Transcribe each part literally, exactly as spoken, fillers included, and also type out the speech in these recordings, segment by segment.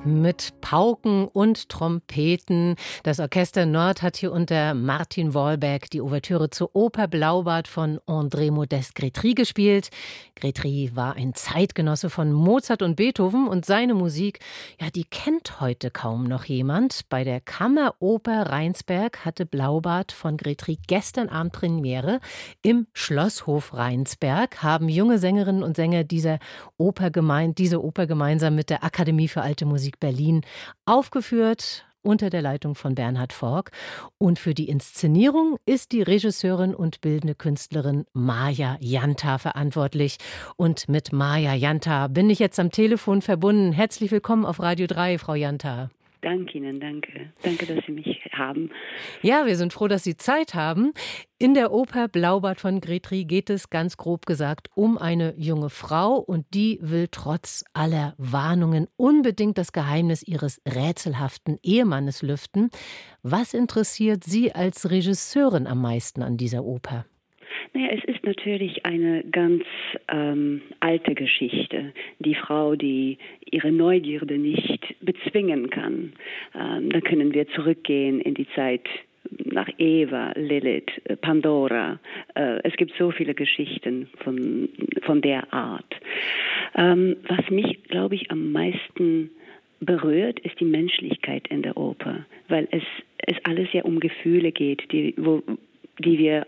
Mit Pauken und Trompeten. Das Orchester Nord hat hier unter Martin Wolbeck die Ouvertüre zur Oper Blaubart von André Modeste Grétry gespielt. Grétry war ein Zeitgenosse von Mozart und Beethoven und seine Musik, ja, die kennt heute kaum noch jemand. Bei der Kammeroper Rheinsberg hatte Blaubart von Grétry gestern Abend Premiere. Im Schlosshof Rheinsberg haben junge Sängerinnen und Sänger dieser Oper gemeint, diese Oper gemeinsam mit der Akademie für Alte Musik Berlin aufgeführt, unter der Leitung von Bernhard Fork. Und für die Inszenierung ist die Regisseurin und bildende Künstlerin Maja Janta verantwortlich. Und mit Maja Janta bin ich jetzt am Telefon verbunden. Herzlich willkommen auf Radio drei, Frau Janta. Danke Ihnen, danke. Danke, dass Sie mich haben. Ja, wir sind froh, dass Sie Zeit haben. In der Oper Blaubart von Grétry geht es, ganz grob gesagt, um eine junge Frau und die will trotz aller Warnungen unbedingt das Geheimnis ihres rätselhaften Ehemannes lüften. Was interessiert Sie als Regisseurin am meisten an dieser Oper? Naja, es ist natürlich eine ganz ähm, alte Geschichte. Die Frau, die ihre Neugierde nicht bezwingen kann. Ähm, da können wir zurückgehen in die Zeit nach Eva, Lilith, Pandora. Äh, es gibt so viele Geschichten von, von der Art. Ähm, was mich, glaube ich, am meisten berührt, ist die Menschlichkeit in der Oper. Weil es, es alles ja um Gefühle geht, die, wo, die wir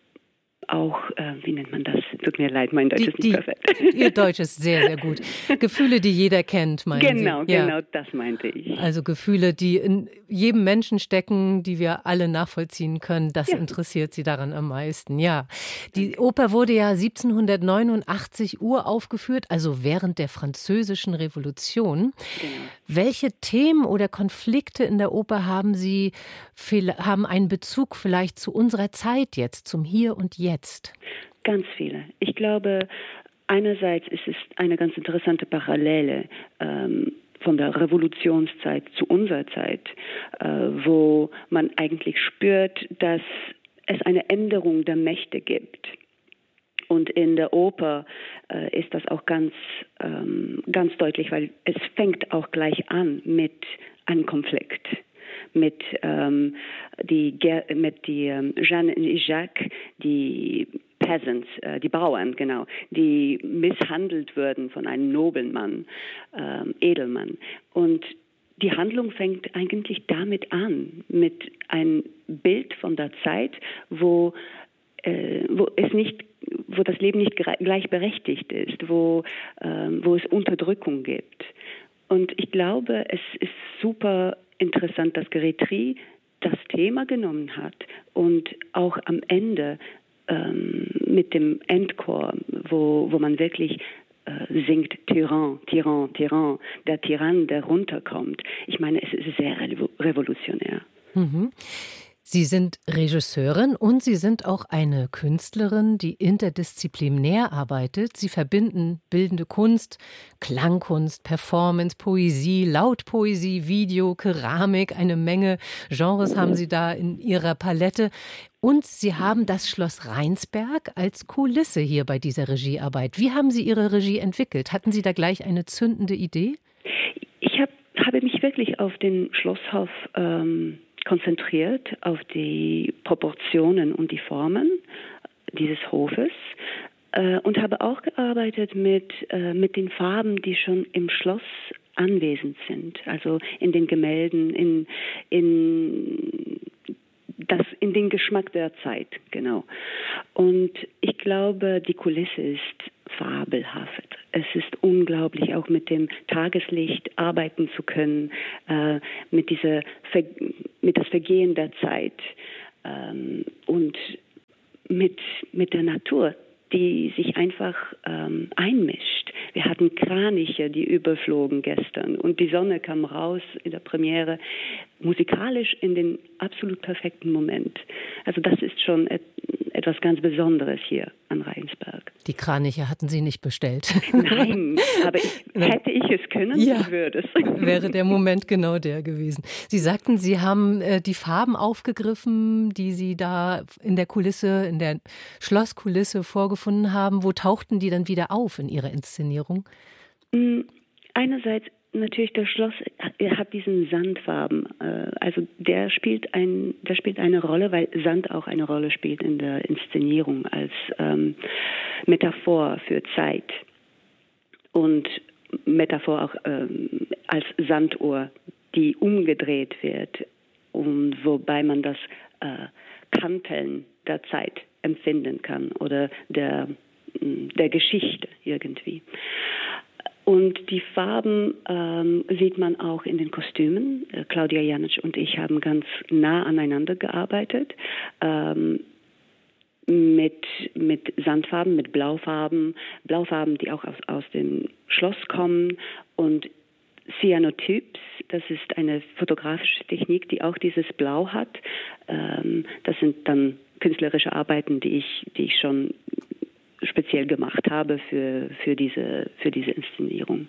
auch, äh, wie nennt man das? Tut mir leid, mein Deutsch die, ist nicht die, perfekt. Ihr Deutsch ist sehr, sehr gut. Gefühle, die jeder kennt, meinen genau, Sie? Genau, genau, das meinte ich. Also Gefühle, die in jedem Menschen stecken, die wir alle nachvollziehen können, das ja. interessiert Sie daran am meisten, ja. Die Oper wurde ja siebzehnhundertneunundachtzig uraufgeführt, also während der Französischen Revolution. Genau. Welche Themen oder Konflikte in der Oper haben Sie, haben einen Bezug vielleicht zu unserer Zeit jetzt, zum Hier und Jetzt? Ganz viele. Ich glaube, einerseits ist es eine ganz interessante Parallele ähm, von der Revolutionszeit zu unserer Zeit, äh, wo man eigentlich spürt, dass es eine Änderung der Mächte gibt. Und in der Oper äh, ist das auch ganz, ähm, ganz deutlich, weil es fängt auch gleich an mit einem Konflikt. Mit ähm, die mit die ähm, Jeanne und Jacques, die Peasants, äh, die Bauern, genau, die misshandelt wurden von einem Nobelmann, ähm, Edelmann. Und die Handlung fängt eigentlich damit an, mit einem Bild von der Zeit, wo äh, wo es nicht, wo das Leben nicht gleichberechtigt ist, wo äh, wo es Unterdrückung gibt. Und ich glaube, es ist super interessant, dass Grétry das Thema genommen hat und auch am Ende ähm, mit dem Endchor, wo, wo man wirklich äh, singt Tyrann, Tyrann, Tyrann, der Tyrann, der runterkommt. Ich meine, es ist sehr revolutionär. Mhm. Sie sind Regisseurin und Sie sind auch eine Künstlerin, die interdisziplinär arbeitet. Sie verbinden bildende Kunst, Klangkunst, Performance, Poesie, Lautpoesie, Video, Keramik. Eine Menge Genres haben Sie da in Ihrer Palette. Und Sie haben das Schloss Rheinsberg als Kulisse hier bei dieser Regiearbeit. Wie haben Sie Ihre Regie entwickelt? Hatten Sie da gleich eine zündende Idee? Ich hab, habe mich wirklich auf den Schlosshof ähm konzentriert, auf die Proportionen und die Formen dieses Hofes äh, und habe auch gearbeitet mit, äh, mit den Farben, die schon im Schloss anwesend sind, also in den Gemälden, in, in, das, in den Geschmack der Zeit, genau. Und ich glaube, die Kulisse ist fabelhaft. Es ist unglaublich, auch mit dem Tageslicht arbeiten zu können, äh, mit dieser Ver- mit das Vergehen der Zeit ähm, und mit mit der Natur, die sich einfach ähm, einmischt. Wir hatten Kraniche, die überflogen gestern und die Sonne kam raus in der Premiere, musikalisch in den absolut perfekten Moment. Also das ist schon et- etwas ganz Besonderes hier an Rheinsberg. Die Kraniche hatten Sie nicht bestellt. Nein, aber ich, hätte ich es können, ja, würde es. Wäre der Moment genau der gewesen. Sie sagten, Sie haben äh, die Farben aufgegriffen, die Sie da in der Kulisse, in der Schlosskulisse vorgefunden haben. Wo tauchten die dann wieder auf in Ihrer Inszenierung? einerseits natürlich der Schloss er hat diesen Sandfarben, äh, also der spielt ein, der spielt eine Rolle, weil Sand auch eine Rolle spielt in der Inszenierung als ähm, Metaphor für Zeit und Metaphor auch ähm, als Sanduhr, die umgedreht wird und wobei man das äh, Kanteln der Zeit empfinden kann oder der der Geschichte irgendwie. Und die Farben ähm, sieht man auch in den Kostümen. Äh, Claudia Janic und ich haben ganz nah aneinander gearbeitet. Ähm, mit, mit Sandfarben, mit Blaufarben, Blaufarben, die auch aus, aus dem Schloss kommen und Cyanotyps, das ist eine fotografische Technik, die auch dieses Blau hat. Ähm, das sind dann künstlerische Arbeiten, die ich, die ich schon speziell gemacht habe für, für, diese, für diese Inszenierung.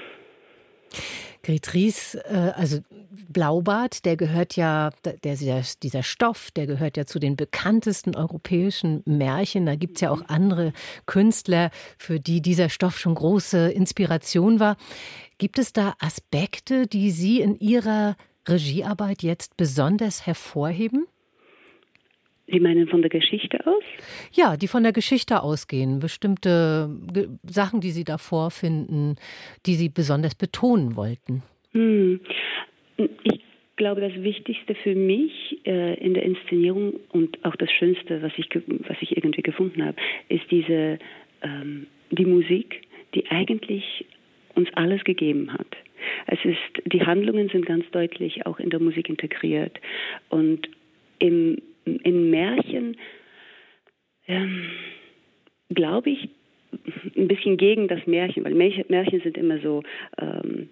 Grétrys, äh, also Blaubart, der gehört ja, der, dieser, dieser Stoff, der gehört ja zu den bekanntesten europäischen Märchen. Da gibt es ja auch andere Künstler, für die dieser Stoff schon große Inspiration war. Gibt es da Aspekte, die Sie in Ihrer Regiearbeit jetzt besonders hervorheben? Sie meinen von der Geschichte aus? Ja, die von der Geschichte ausgehen. Bestimmte Ge- Sachen, die Sie da vorfinden, die Sie besonders betonen wollten. Hm. Ich glaube, das Wichtigste für mich äh, in der Inszenierung und auch das Schönste, was ich, ge- was ich irgendwie gefunden habe, ist diese ähm, die Musik, die eigentlich uns alles gegeben hat. Es ist, die Handlungen sind ganz deutlich auch in der Musik integriert und im In Märchen ähm, glaube ich ein bisschen gegen das Märchen, weil Märchen sind immer so ähm,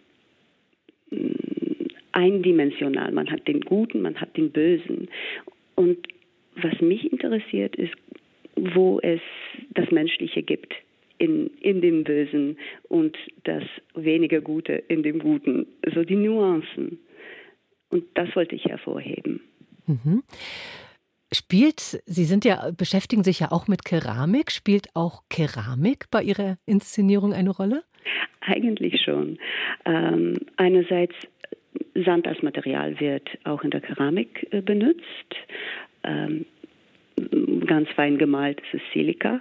eindimensional. Man hat den Guten, man hat den Bösen. Und was mich interessiert, ist, wo es das Menschliche gibt in, in dem Bösen und das weniger Gute in dem Guten. So die Nuancen. Und das wollte ich hervorheben. Mhm. Spielt, Sie sind ja, beschäftigen sich ja auch mit Keramik. Spielt auch Keramik bei Ihrer Inszenierung eine Rolle? Eigentlich schon. Ähm, einerseits Sand als Material wird auch in der Keramik äh, benutzt. Ähm, ganz fein gemalt ist es Silika.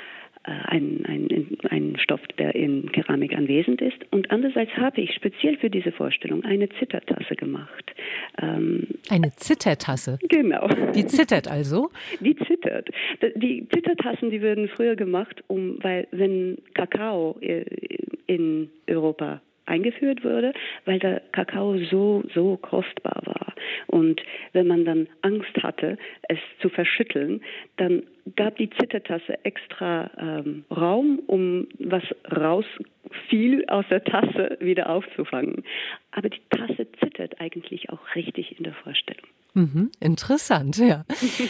Ein, ein, ein Stoff, der in Keramik anwesend ist. Und andererseits habe ich speziell für diese Vorstellung eine Zittertasse gemacht. Ähm, eine Zittertasse? Genau. Die zittert also? Die zittert. Die Zittertassen, die wurden früher gemacht, um, weil wenn Kakao in Europa eingeführt wurde, weil der Kakao so, so kostbar war. Und wenn man dann Angst hatte, es zu verschütteln, dann gab die Zittertasse extra ähm, Raum, um was rausfiel aus der Tasse wieder aufzufangen. Aber die Tasse zittert eigentlich auch richtig in der Vorstellung. Mhm, interessant, ja.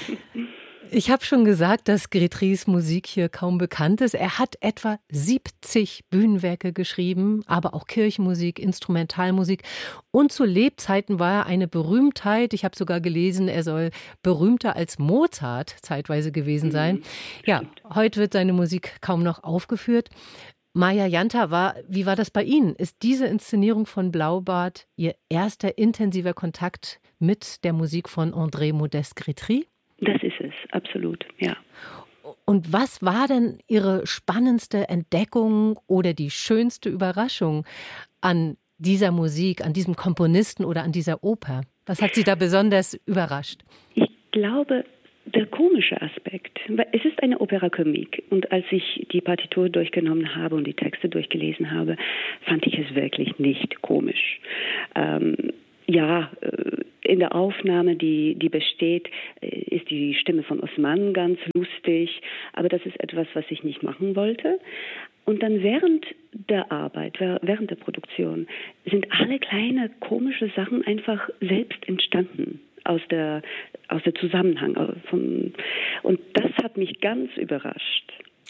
Ich habe schon gesagt, dass Grétrys Musik hier kaum bekannt ist. Er hat etwa siebzig Bühnenwerke geschrieben, aber auch Kirchenmusik, Instrumentalmusik. Und zu Lebzeiten war er eine Berühmtheit. Ich habe sogar gelesen, er soll berühmter als Mozart zeitweise gewesen sein. Mhm, ja, heute wird seine Musik kaum noch aufgeführt. Maja Janter, war, wie war das bei Ihnen? Ist diese Inszenierung von Blaubart Ihr erster intensiver Kontakt mit der Musik von André Modeste Grétry? Das ist es, absolut, ja. Und was war denn Ihre spannendste Entdeckung oder die schönste Überraschung an dieser Musik, an diesem Komponisten oder an dieser Oper? Was hat Sie da besonders überrascht? Ich glaube, der komische Aspekt, weil es ist eine Opera Comique und als ich die Partitur durchgenommen habe und die Texte durchgelesen habe, fand ich es wirklich nicht komisch. Ähm, ja, in der Aufnahme, die, die besteht, ist die Stimme von Osman ganz lustig, aber das ist etwas, was ich nicht machen wollte. Und dann während der Arbeit, während der Produktion, sind alle kleine komische Sachen einfach selbst entstanden aus der, aus der Zusammenhang. Von, und das hat mich ganz überrascht.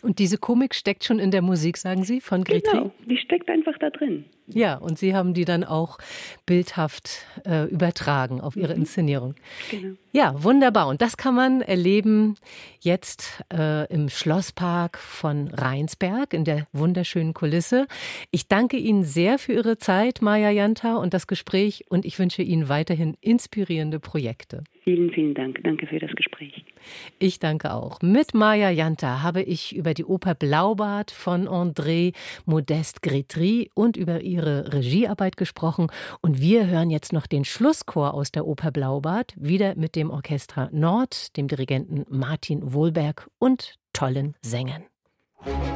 Und diese Komik steckt schon in der Musik, sagen Sie, von Grétry? Genau, die steckt einfach da drin. Ja, und Sie haben die dann auch bildhaft äh, übertragen auf Ihre Inszenierung. Genau. Ja, wunderbar. Und das kann man erleben jetzt äh, im Schlosspark von Rheinsberg in der wunderschönen Kulisse. Ich danke Ihnen sehr für Ihre Zeit, Maja Janter, und das Gespräch. Und ich wünsche Ihnen weiterhin inspirierende Projekte. Vielen, vielen Dank. Danke für das Gespräch. Ich danke auch. Mit Maja Janter habe ich über die Oper Blaubart von André Modeste Grétry und über ihre Regiearbeit gesprochen. Und wir hören jetzt noch den Schlusschor aus der Oper Blaubart, wieder mit dem Orchestra Nord, dem Dirigenten Martin Wohlberg und tollen Sängern.